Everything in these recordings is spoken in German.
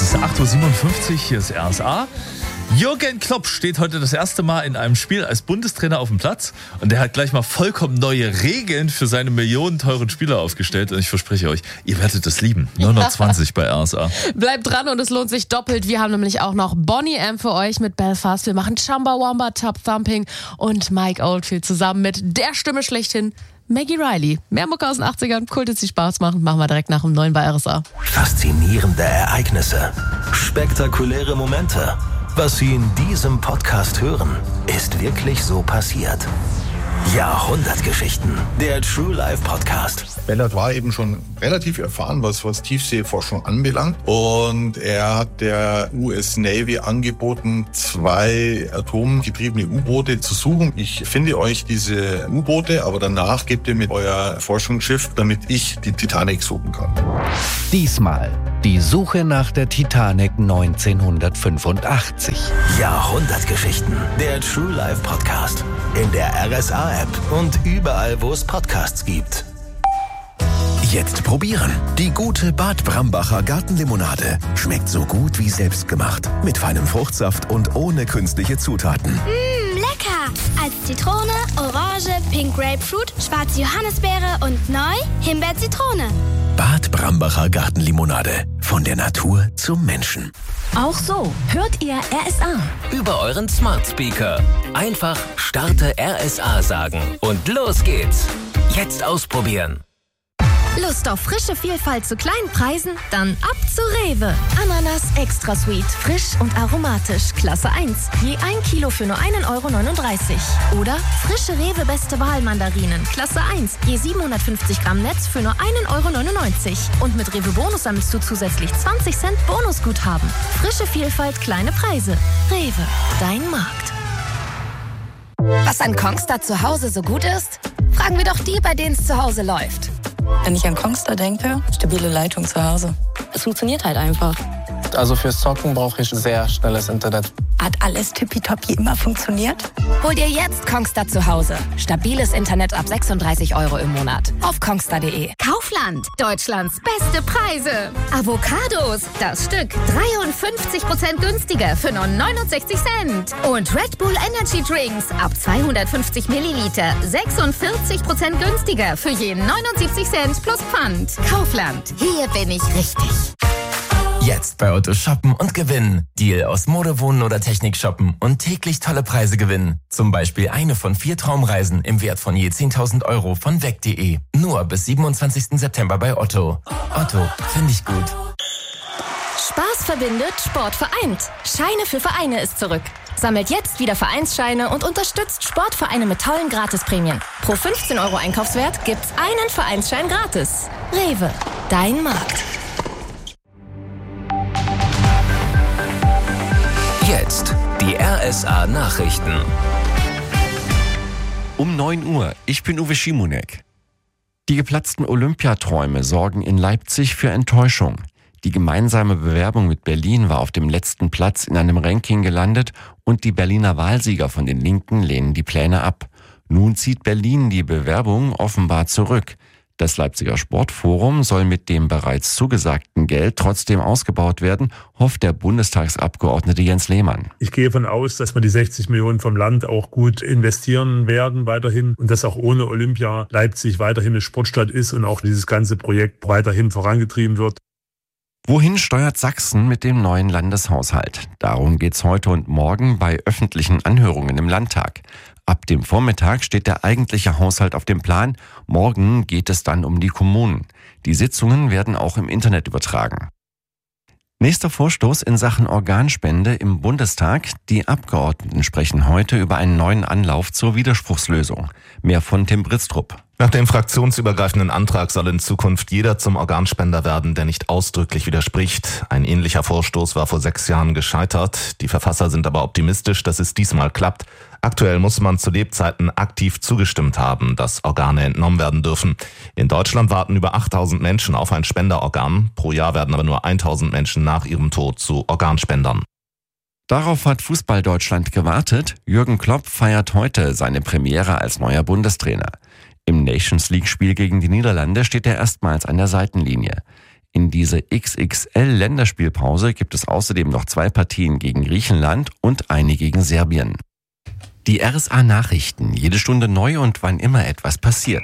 ist 8.57 Uhr, hier ist RSA. Jürgen Klopp steht heute das erste Mal in einem Spiel als Bundestrainer auf dem Platz und der hat gleich mal vollkommen neue Regeln für seine millionenteuren Spieler aufgestellt und ich verspreche euch, ihr werdet das lieben. 920 bei RSA. Bleibt dran und es lohnt sich doppelt. Wir haben nämlich auch noch Boney M für euch mit Belfast. Wir machen Chumbawamba, Top Thumping und Mike Oldfield zusammen mit der Stimme schlechthin, Maggie Riley. Mehr Mucke aus den 80ern, Kultis, die Spaß machen, machen wir direkt nach dem 9 bei RSA. Faszinierende Ereignisse, spektakuläre Momente. Was Sie in diesem Podcast hören, ist wirklich so passiert. Jahrhundertgeschichten, der True Life Podcast. Bellard war eben schon relativ erfahren, was Tiefseeforschung anbelangt. Und er hat der US Navy angeboten, 2 atomgetriebene U-Boote zu suchen. Ich finde euch diese U-Boote, aber danach gebt ihr mir euer Forschungsschiff, damit ich die Titanic suchen kann. Diesmal die Suche nach der Titanic 1985. Jahrhundertgeschichten, der True Life Podcast. In der RSA-App und überall, wo es Podcasts gibt. Jetzt probieren. Die gute Bad Brambacher Gartenlimonade. Schmeckt so gut wie selbstgemacht. Mit feinem Fruchtsaft und ohne künstliche Zutaten. Lecker! Als Zitrone, Orange, Pink Grapefruit, schwarze Johannisbeere und neu Himbeer-Zitrone. Bad Brambacher Gartenlimonade. Von der Natur zum Menschen. Auch so hört ihr RSA. Über euren Smart Speaker. Einfach Starte RSA sagen und los geht's. Jetzt ausprobieren. Lust auf frische Vielfalt zu kleinen Preisen? Dann ab zu Rewe. Ananas Extra Sweet, frisch und aromatisch, Klasse 1. Je 1 Kilo für nur 1,39 € Oder frische Rewe Beste Wahl Mandarinen, Klasse 1. Je 750 Gramm Netz für nur 1,99 € Und mit Rewe Bonus sammelst du zusätzlich 20 Cent Bonusguthaben. Frische Vielfalt, kleine Preise. Rewe, dein Markt. Was an Kongstar zu Hause so gut ist? Fragen wir doch die, bei denen es zu Hause läuft. Wenn ich an Kongstar denke, stabile Leitung zu Hause. Es funktioniert halt einfach. Also fürs Zocken brauche ich sehr schnelles Internet. Hat alles tippitoppi immer funktioniert? Hol dir jetzt Kongstar zu Hause. Stabiles Internet ab 36 € im Monat. Auf kongstar.de. Kaufland, Deutschlands beste Preise. Avocados, das Stück 53% günstiger für nur 69 Cent. Und Red Bull Energy Drinks ab 250 Milliliter 46% günstiger für je 79 Cent plus Pfand. Kaufland, hier bin ich richtig. Jetzt bei Otto shoppen und gewinnen. Deal aus Mode, Wohnen oder Technik shoppen und täglich tolle Preise gewinnen. Zum Beispiel eine von 4 Traumreisen im Wert von je 10.000 € von weg.de. Nur bis 27. September bei Otto. Otto, finde ich gut. Spaß verbindet, Sport vereint. Scheine für Vereine ist zurück. Sammelt jetzt wieder Vereinsscheine und unterstützt Sportvereine mit tollen Gratisprämien. Pro 15 € Einkaufswert gibt's einen Vereinsschein gratis. Rewe, dein Markt. Jetzt die RSA Nachrichten. Um 9 Uhr, ich bin Uwe Schimonek. Die geplatzten Olympiaträume sorgen in Leipzig für Enttäuschung. Die gemeinsame Bewerbung mit Berlin war auf dem letzten Platz in einem Ranking gelandet und die Berliner Wahlsieger von den Linken lehnen die Pläne ab. Nun zieht Berlin die Bewerbung offenbar zurück. Das Leipziger Sportforum soll mit dem bereits zugesagten Geld trotzdem ausgebaut werden, hofft der Bundestagsabgeordnete Jens Lehmann. Ich gehe davon aus, dass wir die 60 Millionen vom Land auch gut investieren werden weiterhin und dass auch ohne Olympia Leipzig weiterhin eine Sportstadt ist und auch dieses ganze Projekt weiterhin vorangetrieben wird. Wohin steuert Sachsen mit dem neuen Landeshaushalt? Darum geht's heute und morgen bei öffentlichen Anhörungen im Landtag. Ab dem Vormittag steht der eigentliche Haushalt auf dem Plan. Morgen geht es dann um die Kommunen. Die Sitzungen werden auch im Internet übertragen. Nächster Vorstoß in Sachen Organspende im Bundestag. Die Abgeordneten sprechen heute über einen neuen Anlauf zur Widerspruchslösung. Mehr von Tim Britztrup. Nach dem fraktionsübergreifenden Antrag soll in Zukunft jeder zum Organspender werden, der nicht ausdrücklich widerspricht. Ein ähnlicher Vorstoß war vor 6 Jahren gescheitert. Die Verfasser sind aber optimistisch, dass es diesmal klappt. Aktuell muss man zu Lebzeiten aktiv zugestimmt haben, dass Organe entnommen werden dürfen. In Deutschland warten über 8.000 Menschen auf ein Spenderorgan. Pro Jahr werden aber nur 1.000 Menschen nach ihrem Tod zu Organspendern. Darauf hat Fußball-Deutschland gewartet. Jürgen Klopp feiert heute seine Premiere als neuer Bundestrainer. Im Nations-League-Spiel gegen die Niederlande steht er erstmals an der Seitenlinie. In diese XXL-Länderspielpause gibt es außerdem noch 2 Partien gegen Griechenland und eine gegen Serbien. Die RSA-Nachrichten, jede Stunde neu und wann immer etwas passiert.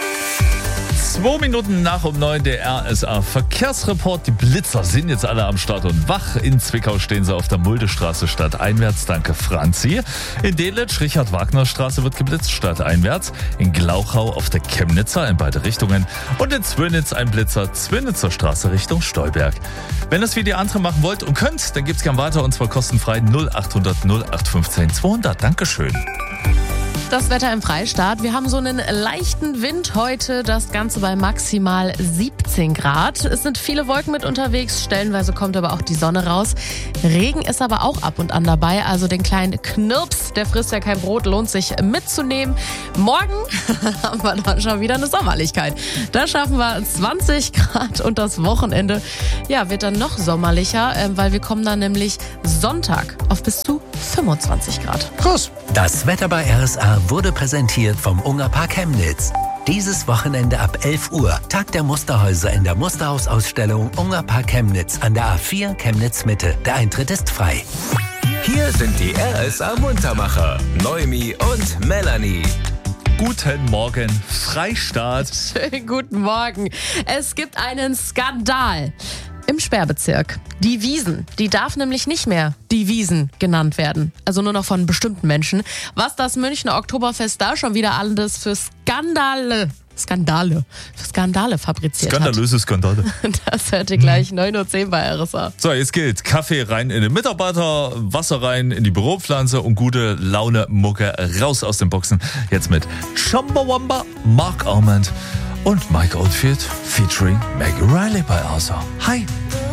2 Minuten nach um 9 der RSA-Verkehrsreport. Die Blitzer sind jetzt alle am Start und wach. In Zwickau stehen sie auf der Muldestraße stadteinwärts. Danke, Franzi. In Delitzsch, Richard-Wagner-Straße wird geblitzt stadteinwärts. In Glauchau auf der Chemnitzer in beide Richtungen. Und in Zwönitz ein Blitzer, Zwönitzer Straße Richtung Stolberg. Wenn ihr es wie die anderen machen wollt und könnt, dann gibt's gern weiter und zwar kostenfrei 0800 0815 200. Dankeschön. Das Wetter im Freistaat. Wir haben so einen leichten Wind heute, das Ganze bei maximal 17 Grad. Es sind viele Wolken mit unterwegs, stellenweise kommt aber auch die Sonne raus. Regen ist aber auch ab und an dabei, also den kleinen Knirps, der frisst ja kein Brot, lohnt sich mitzunehmen. Morgen haben wir dann schon wieder eine Sommerlichkeit. Da schaffen wir 20 Grad und das Wochenende wird dann noch sommerlicher, weil wir kommen dann nämlich Sonntag auf bis zu 25 Grad. Krass. Das Wetter bei RSA wurde präsentiert vom Ungerpark Chemnitz. Dieses Wochenende ab 11 Uhr Tag der Musterhäuser in der Musterhausausstellung Ungerpark Chemnitz an der A4 Chemnitz Mitte. Der Eintritt ist frei. Hier sind die RSA Muntermacher, Noemi und Melanie. Guten Morgen, Freistaat. Schönen guten Morgen. Es gibt einen Skandal im Sperrbezirk. Die Wiesn, die darf nämlich nicht mehr die Wiesn genannt werden. Also nur noch von bestimmten Menschen. Was das Münchner Oktoberfest da schon wieder alles für Skandale fabriziert Skandalöse Skandale. Das hört ihr gleich 9:10 Uhr bei RSA. So, jetzt gilt Kaffee rein in den Mitarbeiter, Wasser rein in die Büropflanze und gute Laune Mucke raus aus den Boxen. Jetzt mit Chumbawamba, Mark Almond und Mike Oldfield featuring Maggie Riley bei RSA. Hi!